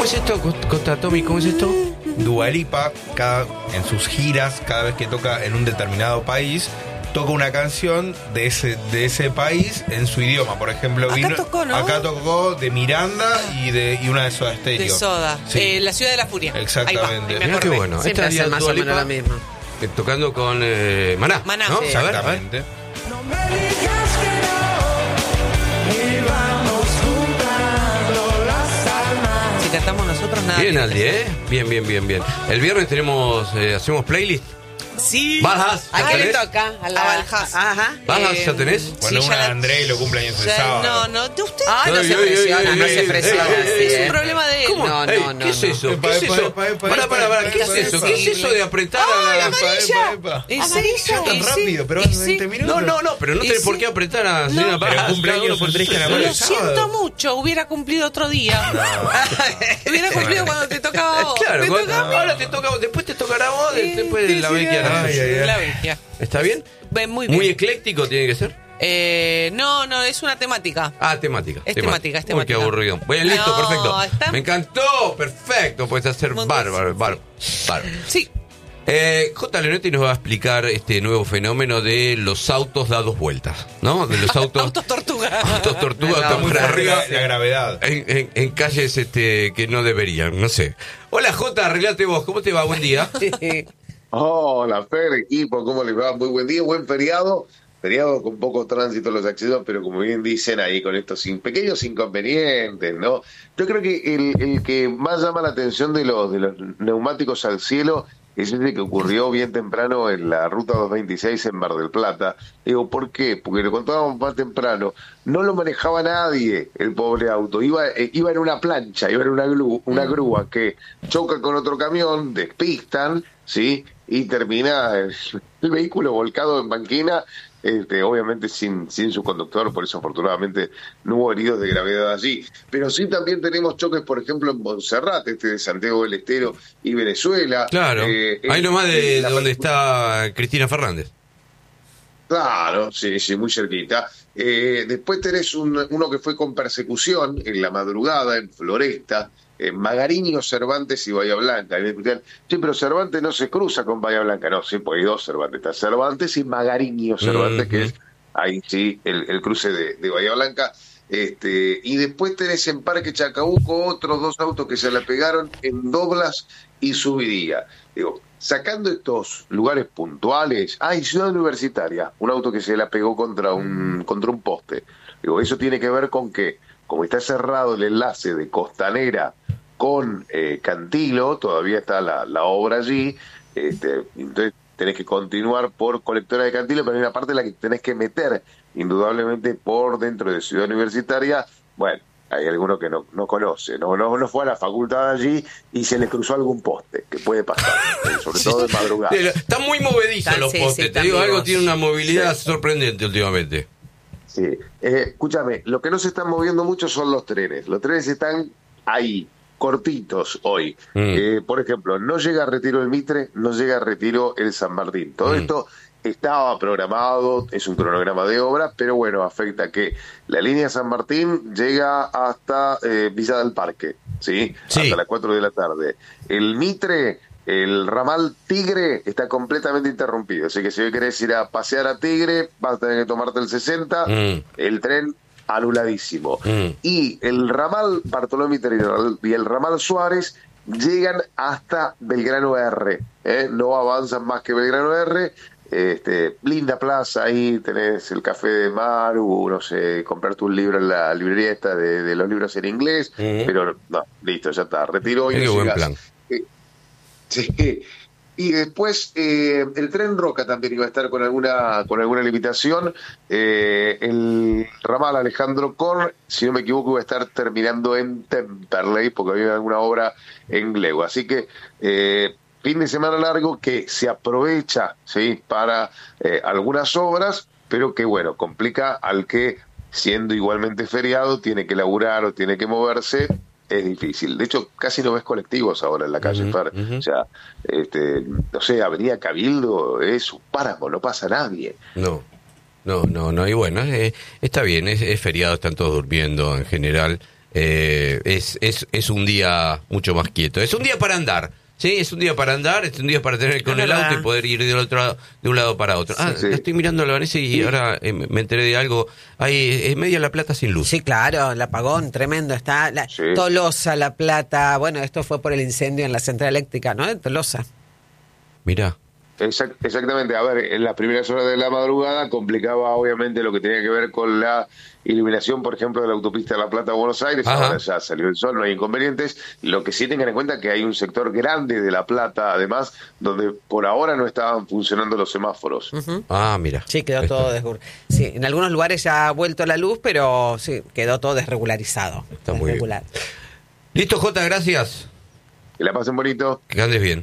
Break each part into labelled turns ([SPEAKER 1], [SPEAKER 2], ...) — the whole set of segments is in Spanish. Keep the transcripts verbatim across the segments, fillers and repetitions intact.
[SPEAKER 1] es esto, Costa Tommy? ¿Cómo es esto?
[SPEAKER 2] Dua Lipa, cada, en sus giras, cada vez que toca en un determinado país, toca una canción de ese de ese país en su idioma. Por ejemplo,
[SPEAKER 3] acá
[SPEAKER 2] vino,
[SPEAKER 3] tocó, ¿no?
[SPEAKER 2] acá tocó de Miranda y de y una de Soda Stereo.
[SPEAKER 3] De Soda.
[SPEAKER 2] Sí.
[SPEAKER 3] Eh, la Ciudad de la Furia.
[SPEAKER 2] Exactamente.
[SPEAKER 3] Ahí va, ahí me
[SPEAKER 1] Mirá qué
[SPEAKER 3] acordé.
[SPEAKER 1] bueno.
[SPEAKER 4] Siempre
[SPEAKER 1] Esta
[SPEAKER 4] hacen más
[SPEAKER 1] Dua
[SPEAKER 4] o menos
[SPEAKER 1] Lipa,
[SPEAKER 4] la misma.
[SPEAKER 1] eh, tocando con eh, Maná.
[SPEAKER 3] Maná,
[SPEAKER 1] ¿no?
[SPEAKER 3] sí.
[SPEAKER 1] A ver, a ver.
[SPEAKER 2] Exactamente.
[SPEAKER 5] No me digas que no, y vamos juntando las almas.
[SPEAKER 3] Si cantamos nosotros, nada.
[SPEAKER 1] Bien, Aldi, ¿eh? Bien, bien, bien, bien. El viernes tenemos, eh, hacemos playlist.
[SPEAKER 3] Sí.
[SPEAKER 1] Valhas,
[SPEAKER 4] ¿A
[SPEAKER 1] ¿ya
[SPEAKER 4] qué le
[SPEAKER 1] tenés?
[SPEAKER 4] toca? A la
[SPEAKER 3] A Valhas.
[SPEAKER 4] Ajá.
[SPEAKER 1] Valhas,
[SPEAKER 3] Eh,
[SPEAKER 1] ¿ya tenés?
[SPEAKER 2] Bueno,
[SPEAKER 3] Sí,
[SPEAKER 2] una
[SPEAKER 3] ya
[SPEAKER 2] de
[SPEAKER 3] la-
[SPEAKER 2] André lo cumpleaños el
[SPEAKER 3] Ya-
[SPEAKER 2] sábado.
[SPEAKER 3] no, no, de usted.
[SPEAKER 4] Ay, no
[SPEAKER 1] Ay,
[SPEAKER 4] se
[SPEAKER 1] ay,
[SPEAKER 4] presiona,
[SPEAKER 1] ay,
[SPEAKER 4] no
[SPEAKER 1] ay,
[SPEAKER 4] se
[SPEAKER 1] ay,
[SPEAKER 4] presiona.
[SPEAKER 1] ay,
[SPEAKER 4] sí,
[SPEAKER 1] ay,
[SPEAKER 3] Es
[SPEAKER 4] eh.
[SPEAKER 3] un problema de él.
[SPEAKER 1] ¿Cómo?
[SPEAKER 4] No, no,
[SPEAKER 1] Ey,
[SPEAKER 4] no,
[SPEAKER 1] ¿Qué es
[SPEAKER 4] no.
[SPEAKER 1] eso?
[SPEAKER 2] Epa,
[SPEAKER 1] ¿Qué es
[SPEAKER 2] epa,
[SPEAKER 1] eso?
[SPEAKER 2] epa, epa,
[SPEAKER 1] Pará,
[SPEAKER 2] epa,
[SPEAKER 1] pará, pará,
[SPEAKER 2] epa,
[SPEAKER 1] ¿qué es
[SPEAKER 2] epa,
[SPEAKER 1] eso?
[SPEAKER 2] epa.
[SPEAKER 1] ¿Qué es eso de apretar a la...
[SPEAKER 2] Epa, epa.
[SPEAKER 3] Y
[SPEAKER 4] Amarilla.
[SPEAKER 3] sí,
[SPEAKER 2] Ya tan
[SPEAKER 3] y sí,
[SPEAKER 2] rápido, pero
[SPEAKER 3] y
[SPEAKER 2] van
[SPEAKER 3] sí.
[SPEAKER 2] veinte minutos.
[SPEAKER 1] No, no, no, pero no
[SPEAKER 3] Y
[SPEAKER 1] tenés por
[SPEAKER 3] sí.
[SPEAKER 1] qué apretar a señora
[SPEAKER 3] No,
[SPEAKER 1] Valhas.
[SPEAKER 2] pero cumpleaños
[SPEAKER 1] Cada uno
[SPEAKER 2] por tres
[SPEAKER 1] su-
[SPEAKER 2] carnavales.
[SPEAKER 3] Lo
[SPEAKER 2] sábado.
[SPEAKER 3] siento mucho, hubiera cumplido otro día. Hubiera cumplido cuando te tocaba a vos.
[SPEAKER 1] Claro,
[SPEAKER 3] Me
[SPEAKER 1] cuando-
[SPEAKER 3] toca a mí.
[SPEAKER 1] ahora te toca, después te tocará a vos,
[SPEAKER 3] Sí,
[SPEAKER 1] después de la
[SPEAKER 3] sí,
[SPEAKER 1] vecchia.
[SPEAKER 3] sí,
[SPEAKER 1] la
[SPEAKER 2] Ay,
[SPEAKER 1] suya.
[SPEAKER 2] ay, ay.
[SPEAKER 3] La bestia.
[SPEAKER 1] ¿Está bien?
[SPEAKER 3] Ven, muy bien.
[SPEAKER 1] Muy ecléctico tiene que ser.
[SPEAKER 3] Eh, no, no, es una temática.
[SPEAKER 1] Ah, temática.
[SPEAKER 3] Es temática, es
[SPEAKER 1] Uy,
[SPEAKER 3] temática.
[SPEAKER 1] qué aburrido. Bueno, listo,
[SPEAKER 3] No,
[SPEAKER 1] perfecto.
[SPEAKER 3] está-
[SPEAKER 1] Me encantó, perfecto. Puedes hacer
[SPEAKER 3] Muy
[SPEAKER 1] bárbaro, bárbaro. bárbaro.
[SPEAKER 3] Sí.
[SPEAKER 1] Eh, J. Leonetti nos va a explicar este nuevo fenómeno de los autos dados vueltas, ¿no? De los autos...
[SPEAKER 3] Autos tortuga.
[SPEAKER 1] autos tortuga,
[SPEAKER 4] No,
[SPEAKER 1] autos
[SPEAKER 2] Está muy
[SPEAKER 1] para
[SPEAKER 2] fuerte
[SPEAKER 1] arriba.
[SPEAKER 2] la, la gravedad.
[SPEAKER 1] En, en- en calles este, que no deberían, no sé. Hola, J, arreglate vos. ¿Cómo te va? Buen día.
[SPEAKER 6] Hola, Fer, equipo, ¿cómo les va? Muy buen día, buen feriado. Feriado con poco tránsito en los accesos, pero como bien dicen ahí, con estos in- pequeños inconvenientes, ¿no? Yo creo que el, el que más llama la atención de los, de los neumáticos al cielo es ese que ocurrió bien temprano en la ruta doscientos veintiséis en Mar del Plata. Digo, ¿por qué? Porque lo contábamos más temprano. No lo manejaba nadie, el pobre auto. Iba, eh, iba en una plancha, iba en una, glu- una grúa que choca con otro camión, despistan, ¿sí? Y termina el, el vehículo volcado en banquina, este, obviamente sin, sin su conductor, por eso afortunadamente no hubo heridos de gravedad allí. Pero sí también tenemos choques, por ejemplo, en Montserrat, este de Santiago del Estero y Venezuela.
[SPEAKER 1] Claro.
[SPEAKER 6] Eh,
[SPEAKER 1] Ahí
[SPEAKER 6] en-
[SPEAKER 1] nomás de,
[SPEAKER 6] en la-
[SPEAKER 1] donde está Cristina Fernández.
[SPEAKER 6] Claro, sí, sí, muy cerquita. Eh, después tenés un, uno que fue con persecución en la madrugada en Floresta, en Magariño, Cervantes y Bahía Blanca. Y me preguntan, sí, pero Cervantes no se cruza con Bahía Blanca. No, sí, pues hay dos Cervantes. Está Cervantes y Magariño Cervantes,
[SPEAKER 1] Ujú.
[SPEAKER 6] que es ahí sí el, el cruce de, de Bahía Blanca. Este, y después tenés en Parque Chacabuco otros dos autos que se le pegaron en Doblas y Subiría. Digo, sacando estos lugares puntuales, hay Ciudad Universitaria, un auto que se la pegó contra un contra un poste. Digo, eso tiene que ver con que, como está cerrado el enlace de Costanera con eh, Cantilo, todavía está la, la obra allí, este, entonces tenés que continuar por Colectora de Cantilo, pero hay una parte en la que tenés que meter, indudablemente, por dentro de Ciudad Universitaria. Bueno, hay alguno que no, no conoce, no, no no fue a la facultad allí y se le cruzó algún poste, que puede pasar, eh, sobre todo de madrugada.
[SPEAKER 1] Están muy movedizos
[SPEAKER 4] Están-
[SPEAKER 1] los
[SPEAKER 4] sí,
[SPEAKER 1] postes.
[SPEAKER 4] sí,
[SPEAKER 1] Te
[SPEAKER 4] están
[SPEAKER 1] digo, algo
[SPEAKER 4] vivos.
[SPEAKER 1] tiene una movilidad sorprendente últimamente.
[SPEAKER 6] Sí, eh, escúchame, lo que no se están moviendo mucho son los trenes. Los trenes están ahí, cortitos hoy.
[SPEAKER 1] Mm.
[SPEAKER 6] Eh, por ejemplo, no llega a Retiro el Mitre, no llega a Retiro el San Martín. Todo
[SPEAKER 1] Mm.
[SPEAKER 6] esto estaba programado, es un cronograma de obra, pero bueno, afecta que la línea San Martín llega hasta eh, Villa del Parque, ¿sí?
[SPEAKER 1] Sí.
[SPEAKER 6] Hasta las cuatro de la tarde. El Mitre, el ramal Tigre, está completamente interrumpido. Así que si hoy querés ir a pasear a Tigre, vas a tener que tomarte el sesenta,
[SPEAKER 1] Mm.
[SPEAKER 6] el tren anuladísimo.
[SPEAKER 1] Mm.
[SPEAKER 6] Y el ramal Bartolomé Mitre y el ramal Suárez llegan hasta Belgrano R, ¿eh? No avanzan más que Belgrano R. Este, linda plaza, ahí tenés el café de Maru, no sé, comprarte un libro en la librería esta de, de los libros en inglés,
[SPEAKER 1] Ujú.
[SPEAKER 6] pero no, listo, ya está, retiro y
[SPEAKER 1] Qué
[SPEAKER 6] no
[SPEAKER 1] buen
[SPEAKER 6] llegás.
[SPEAKER 1] plan.
[SPEAKER 6] Eh, sí. Y después eh, el tren Roca también iba a estar con alguna con alguna limitación. Eh, el ramal Alejandro Korn, si no me equivoco, iba a estar terminando en Temperley porque había alguna obra en Glego. Así que eh, fin de semana largo que se aprovecha, ¿sí?, para eh, algunas obras, pero que bueno, complica al que, siendo igualmente feriado, tiene que laburar o tiene que moverse. Es difícil. De hecho, casi no ves colectivos ahora en la calle,
[SPEAKER 1] Ujú,
[SPEAKER 6] Fer.
[SPEAKER 1] ujú.
[SPEAKER 6] O sea, este, no sé, Avenida Cabildo es un páramo, no pasa nadie.
[SPEAKER 1] No, no, no, no. Y bueno, eh, está bien, es, es feriado, están todos durmiendo en general. eh, es, es, es un día mucho más quieto. Es un día para andar. Sí, es un día para andar, es un día para tener con
[SPEAKER 3] Es
[SPEAKER 1] el
[SPEAKER 3] verdad.
[SPEAKER 1] auto y poder ir de otro lado, de un lado para otro. Ah,
[SPEAKER 6] Sí.
[SPEAKER 1] la estoy mirando a la Vanessa y ahora eh, me enteré de algo. Hay es media La Plata sin luz.
[SPEAKER 3] Sí, claro, el apagón tremendo está. La,
[SPEAKER 6] Sí.
[SPEAKER 3] Tolosa, La Plata. Bueno, esto fue por el incendio en la central eléctrica, ¿no? En Tolosa.
[SPEAKER 1] Mirá.
[SPEAKER 6] Exact- exactamente, a ver, en las primeras horas de la madrugada complicaba obviamente lo que tenía que ver con la iluminación, por ejemplo, de la autopista de La Plata a Buenos Aires.
[SPEAKER 1] Ajá.
[SPEAKER 6] Ahora ya salió el sol, no hay inconvenientes. Lo que sí tengan en cuenta que hay un sector grande de La Plata, además, donde por ahora no estaban funcionando los semáforos.
[SPEAKER 1] Ah, mira.
[SPEAKER 3] Sí, quedó
[SPEAKER 1] Ahí está.
[SPEAKER 3] todo desregularizado. Sí, en algunos lugares ya ha vuelto la luz, pero sí, quedó todo desregularizado.
[SPEAKER 1] Está muy bien.
[SPEAKER 3] Desregular.
[SPEAKER 1] Listo, Jota, gracias.
[SPEAKER 6] Que la pasen bonito.
[SPEAKER 1] Que andes bien.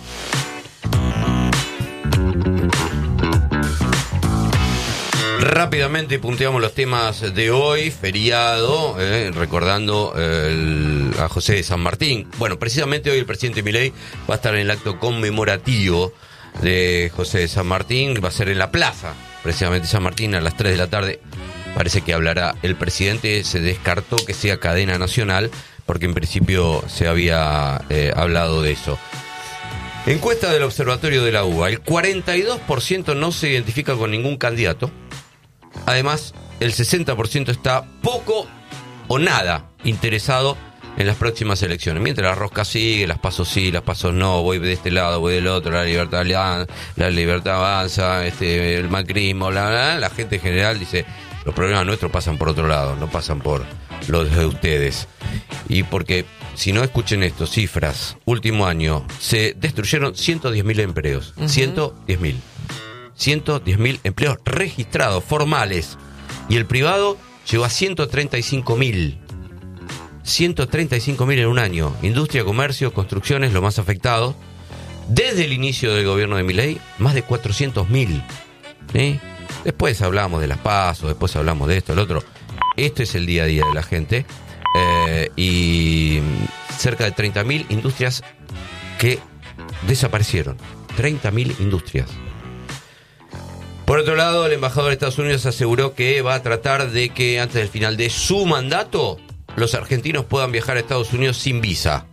[SPEAKER 1] Rápidamente punteamos los temas de hoy, feriado, eh, recordando eh, el- a José de San Martín. Bueno, precisamente hoy el presidente Milei va a estar en el acto conmemorativo de José de San Martín, va a ser en la plaza, precisamente San Martín, a las tres de la tarde. Parece que hablará el presidente, se descartó que sea cadena nacional, porque en principio se había eh, hablado de eso. Encuesta del Observatorio de la U B A, el cuarenta y dos por ciento no se identifica con ningún candidato. Además, el sesenta por ciento está poco o nada interesado en las próximas elecciones. Mientras la rosca sigue, las pasos sí, las pasos no, voy de este lado, voy del otro, la libertad, la libertad avanza, este, el macrismo, bla, bla, bla, la gente en general dice, los problemas nuestros pasan por otro lado, no pasan por los de ustedes. Y porque, si no escuchen esto, cifras, último año, se destruyeron ciento diez mil empleos,
[SPEAKER 3] Ujú.
[SPEAKER 1] ciento diez mil. ciento diez mil empleos registrados, formales. Y el privado llegó a ciento treinta y cinco mil. ciento treinta y cinco mil en un año. Industria, comercio, construcciones, lo más afectado. Desde el inicio del gobierno de Milei, más de cuatrocientos mil. ¿Sí? Después hablamos de las pasos, después hablamos de esto, el otro. Esto es el día a día de la gente. Eh, y cerca de treinta mil industrias que desaparecieron. treinta mil industrias. Por otro lado, el embajador de Estados Unidos aseguró que va a tratar de que antes del final de su mandato los argentinos puedan viajar a Estados Unidos sin visa.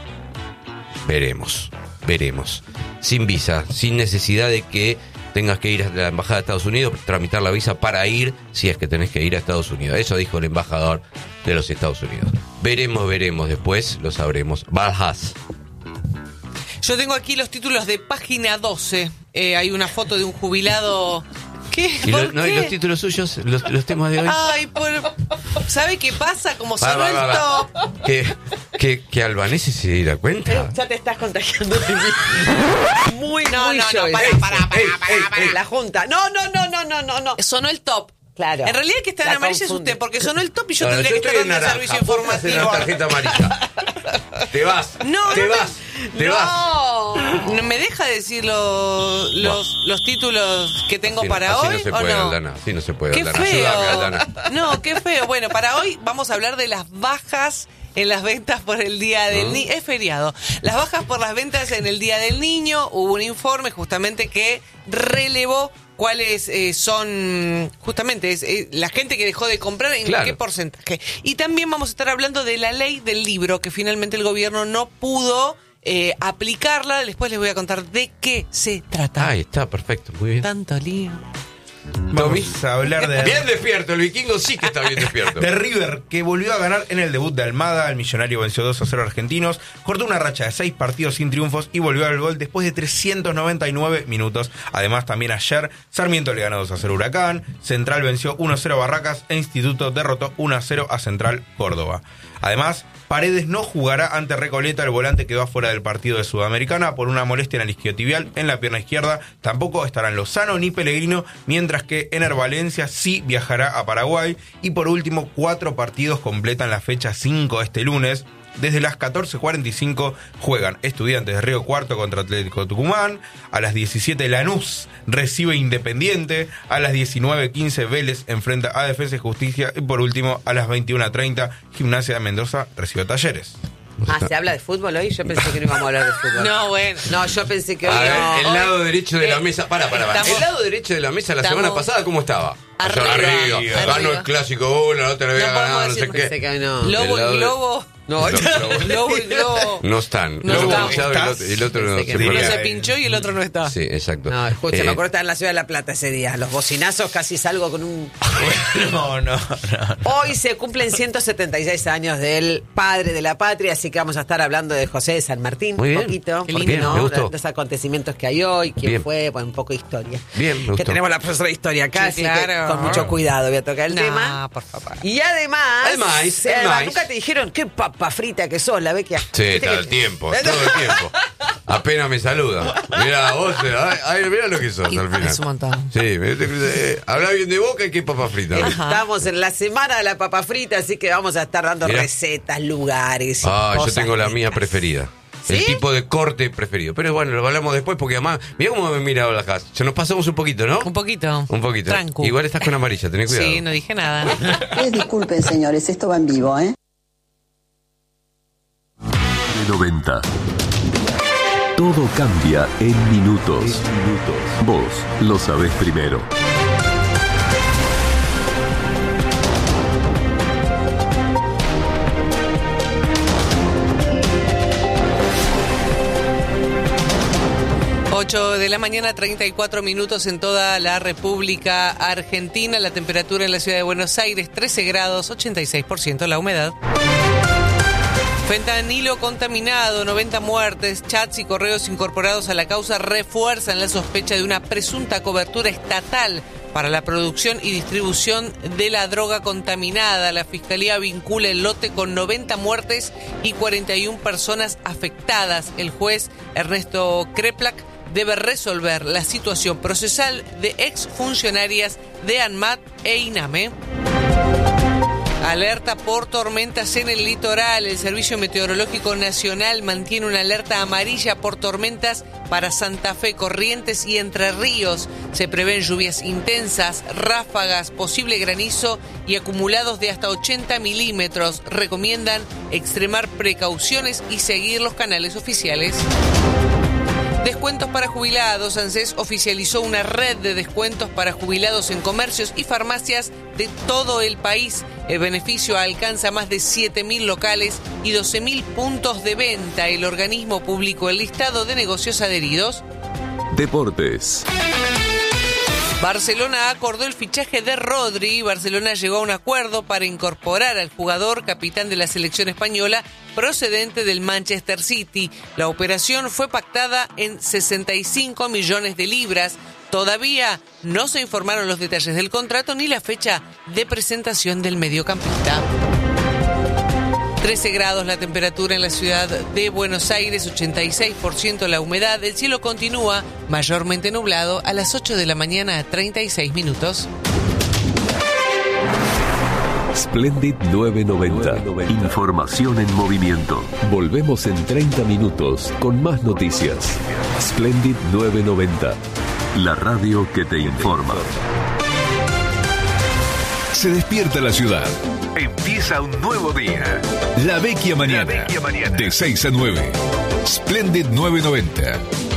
[SPEAKER 1] Veremos, veremos. Sin visa, sin necesidad de que tengas que ir a la embajada de Estados Unidos, tramitar la visa para ir, si es que tenés que ir a Estados Unidos. Eso dijo el embajador de los Estados Unidos. Veremos, veremos, después lo sabremos. Balhas.
[SPEAKER 3] Yo tengo aquí los títulos de página doce. Eh, hay una foto de un jubilado. ¿Qué?
[SPEAKER 1] Y,
[SPEAKER 3] ¿Por
[SPEAKER 1] lo- no, y
[SPEAKER 3] qué?
[SPEAKER 1] los títulos suyos, los, los temas de hoy.
[SPEAKER 3] Ay, por... ¿sabe qué pasa? Como
[SPEAKER 1] Va,
[SPEAKER 3] sonó
[SPEAKER 1] va,
[SPEAKER 3] el
[SPEAKER 1] va, va.
[SPEAKER 3] top.
[SPEAKER 1] Que, que, que Albanese se diera cuenta.
[SPEAKER 3] Ya te estás contagiando. Muy,
[SPEAKER 4] No,
[SPEAKER 3] muy
[SPEAKER 4] no, no,
[SPEAKER 3] Joyce.
[SPEAKER 4] pará, pará, pará,
[SPEAKER 3] Ey,
[SPEAKER 4] pará,
[SPEAKER 3] ey,
[SPEAKER 4] pará.
[SPEAKER 3] ey, La junta. No, no, no, no, no, no, no.
[SPEAKER 4] Sonó el top.
[SPEAKER 3] Claro.
[SPEAKER 4] En realidad el que está en
[SPEAKER 3] La
[SPEAKER 4] amarillo es
[SPEAKER 3] confunde.
[SPEAKER 4] usted, porque sonó el top y yo
[SPEAKER 1] Ahora,
[SPEAKER 4] tendría que
[SPEAKER 1] estoy
[SPEAKER 4] estar
[SPEAKER 1] en
[SPEAKER 4] dando el
[SPEAKER 1] naranja,
[SPEAKER 4] servicio
[SPEAKER 1] vos estás en
[SPEAKER 4] informativo.
[SPEAKER 1] la tarjeta amarilla. Te vas,
[SPEAKER 4] No,
[SPEAKER 1] te
[SPEAKER 4] no
[SPEAKER 1] vas,
[SPEAKER 4] me,
[SPEAKER 1] te vas.
[SPEAKER 4] no, ¿no me deja decir lo- los, los títulos que tengo
[SPEAKER 1] Así no-
[SPEAKER 4] para
[SPEAKER 1] así
[SPEAKER 4] hoy
[SPEAKER 1] no se
[SPEAKER 4] o
[SPEAKER 1] puede,
[SPEAKER 4] no?
[SPEAKER 1] Aldana. Así no se puede,
[SPEAKER 4] Qué
[SPEAKER 1] Aldana. Ayúdame,
[SPEAKER 4] feo.
[SPEAKER 1] Aldana.
[SPEAKER 4] No, qué feo. Bueno, para hoy vamos a hablar de las bajas en las ventas por el Día del
[SPEAKER 1] ¿Ah?
[SPEAKER 4] Niño. Es feriado. Las bajas por las ventas en el Día del Niño. Hubo un informe justamente que relevó cuáles eh, son justamente es, eh, la gente que dejó de comprar, en
[SPEAKER 1] Claro.
[SPEAKER 4] qué porcentaje. Y también vamos a estar hablando de la ley del libro, que finalmente el gobierno no pudo eh, aplicarla. Después les voy a contar de qué se trata.
[SPEAKER 1] Ahí está, perfecto, muy bien.
[SPEAKER 4] Tanto lío.
[SPEAKER 2] Vamos a hablar de...
[SPEAKER 1] Bien despierto, el vikingo sí que está bien despierto.
[SPEAKER 2] De River, que volvió a ganar en el debut de Almada. El millonario venció dos a cero a Argentinos, cortó una racha de seis partidos sin triunfos y volvió al gol después de trescientos noventa y nueve minutos. Además, también ayer, Sarmiento le ganó dos a cero a Huracán, Central venció uno a cero a Barracas e Instituto derrotó uno a cero a Central Córdoba. Además, Paredes no jugará ante Recoleta, el volante quedó afuera del partido de Sudamericana por una molestia en el isquiotibial en la pierna izquierda. Tampoco estarán Lozano ni Pellegrino, mientras que Ener Valencia sí viajará a Paraguay. Y por último, cuatro partidos completan la fecha cinco este lunes. Desde las catorce cuarenta y cinco juegan Estudiantes de Río Cuarto contra Atlético Tucumán. A las diecisiete Lanús recibe Independiente. A las diecinueve quince Vélez enfrenta a Defensa y Justicia. Y por último, a las veintiuna treinta Gimnasia de Mendoza recibe a Talleres.
[SPEAKER 3] Ah, ¿se habla de fútbol hoy? Yo pensé que no íbamos a hablar de fútbol.
[SPEAKER 4] No, bueno.
[SPEAKER 3] No, yo pensé que hoy
[SPEAKER 1] A ver,
[SPEAKER 3] no.
[SPEAKER 1] el
[SPEAKER 3] Hoy-
[SPEAKER 1] lado derecho de la
[SPEAKER 4] eh,
[SPEAKER 1] mesa, para, para, para.
[SPEAKER 4] estamos-
[SPEAKER 1] El lado derecho de la mesa la
[SPEAKER 4] estamos-
[SPEAKER 1] semana pasada, ¿cómo estaba?
[SPEAKER 3] Arriba,
[SPEAKER 1] arriba.
[SPEAKER 3] arriba.
[SPEAKER 1] Ganó el clásico uno, la otra le había
[SPEAKER 3] No
[SPEAKER 1] ganado,
[SPEAKER 3] podemos
[SPEAKER 1] no sé
[SPEAKER 3] decir
[SPEAKER 1] qué.
[SPEAKER 4] que no.
[SPEAKER 3] Lobo
[SPEAKER 1] El lado
[SPEAKER 3] y
[SPEAKER 1] de-
[SPEAKER 3] Globo. No,
[SPEAKER 1] Lobo- Lobo-
[SPEAKER 3] Lobo y Globo.
[SPEAKER 1] No están.
[SPEAKER 3] No
[SPEAKER 1] Lobo
[SPEAKER 3] están.
[SPEAKER 1] sabe, el otro- y el otro no
[SPEAKER 4] Pensé que
[SPEAKER 1] se
[SPEAKER 4] no.
[SPEAKER 3] Uno
[SPEAKER 1] perdió.
[SPEAKER 3] se pinchó y el otro no está.
[SPEAKER 1] Sí, exacto.
[SPEAKER 4] No, justo
[SPEAKER 1] Eh,
[SPEAKER 4] me acuerdo estar en la ciudad de La Plata ese día. Los bocinazos, casi salgo con un...
[SPEAKER 2] No, no, no.
[SPEAKER 4] Hoy se cumplen ciento setenta y seis años del padre de la patria, así que vamos a estar hablando de José de San Martín.
[SPEAKER 1] Muy bien.
[SPEAKER 4] Un poquito.
[SPEAKER 1] Qué
[SPEAKER 4] ¿por
[SPEAKER 1] lindo.
[SPEAKER 4] qué no?
[SPEAKER 1] Me gustó.
[SPEAKER 4] De los acontecimientos que hay hoy, quién
[SPEAKER 1] Bien.
[SPEAKER 4] fue, bueno, un poco de historia.
[SPEAKER 1] Bien, me
[SPEAKER 4] Que
[SPEAKER 1] gustó.
[SPEAKER 4] tenemos la profesora de historia acá,
[SPEAKER 3] Sí,
[SPEAKER 4] así que
[SPEAKER 3] claro.
[SPEAKER 4] con mucho cuidado voy a tocar el
[SPEAKER 3] No,
[SPEAKER 4] tema.
[SPEAKER 3] por favor.
[SPEAKER 4] Y además,
[SPEAKER 1] Además,
[SPEAKER 4] eh,
[SPEAKER 1] además.
[SPEAKER 4] nunca te dijeron qué papa frita que sos, la Vecchia.
[SPEAKER 1] Sí,
[SPEAKER 4] Viste
[SPEAKER 1] todo
[SPEAKER 4] que-
[SPEAKER 1] el tiempo, todo el tiempo. Apenas me saluda. Mira, vos, eh, ay, ay, mira lo que sos
[SPEAKER 3] Y-
[SPEAKER 1] al final.
[SPEAKER 3] es un montón.
[SPEAKER 1] Sí, me- eh, habla bien de boca y qué papa frita.
[SPEAKER 4] Estamos en la semana de la papa frita, así que vamos a estar dando
[SPEAKER 1] Mirá.
[SPEAKER 4] recetas, lugares. y
[SPEAKER 1] Ah, yo
[SPEAKER 4] cosas
[SPEAKER 1] tengo la mía
[SPEAKER 4] ricas.
[SPEAKER 1] preferida.
[SPEAKER 4] ¿Sí?
[SPEAKER 1] El tipo de corte preferido. Pero bueno, lo hablamos después porque además, mira cómo me mira la casa. Se nos pasamos un poquito, ¿no?
[SPEAKER 3] Un poquito.
[SPEAKER 1] Un poquito.
[SPEAKER 3] Trancu.
[SPEAKER 1] Igual estás con amarilla, tenés cuidado.
[SPEAKER 3] Sí, no dije nada.
[SPEAKER 7] Eh, disculpen, señores, esto va en vivo, ¿eh?
[SPEAKER 8] noventa. Todo cambia en minutos. Vos lo sabés primero.
[SPEAKER 3] ocho de la mañana, treinta y cuatro minutos en toda la República Argentina. La temperatura en la ciudad de Buenos Aires, trece grados, ochenta y seis por ciento la humedad. Fentanilo contaminado, noventa muertes, chats y correos incorporados a la causa refuerzan la sospecha de una presunta cobertura estatal para la producción y distribución de la droga contaminada. La Fiscalía vincula el lote con noventa muertes y cuarenta y una personas afectadas. El juez Ernesto Kreplak debe resolver la situación procesal de exfuncionarias de ANMAT e INAME. Alerta por tormentas en el litoral. El Servicio Meteorológico Nacional mantiene una alerta amarilla por tormentas para Santa Fe, Corrientes y Entre Ríos. Se prevén lluvias intensas, ráfagas, posible granizo y acumulados de hasta ochenta milímetros. Recomiendan extremar precauciones y seguir los canales oficiales. Descuentos para jubilados. ANSES oficializó una red de descuentos para jubilados en comercios y farmacias de todo el país. El beneficio alcanza más de siete mil locales y doce mil puntos de venta. El organismo publicó el listado de negocios adheridos.
[SPEAKER 8] Deportes.
[SPEAKER 3] Barcelona acordó el fichaje de Rodri. Barcelona llegó a un acuerdo para incorporar al jugador capitán de la selección española procedente del Manchester City. La operación fue pactada en sesenta y cinco millones de libras. Todavía no se informaron los detalles del contrato ni la fecha de presentación del mediocampista. trece grados la temperatura en la ciudad de Buenos Aires, ochenta y seis por ciento la humedad. El cielo continúa mayormente nublado a las ocho de la mañana, treinta y seis minutos.
[SPEAKER 8] Splendid novecientos noventa. Información en movimiento. Volvemos en treinta minutos con más noticias. Splendid novecientos noventa. La radio que te informa.
[SPEAKER 9] Se despierta la ciudad.
[SPEAKER 8] Empieza un nuevo día.
[SPEAKER 9] La Vecchia Mañana.
[SPEAKER 8] La Vecchia Mañana.
[SPEAKER 9] De seis a nueve. Splendid novecientos noventa.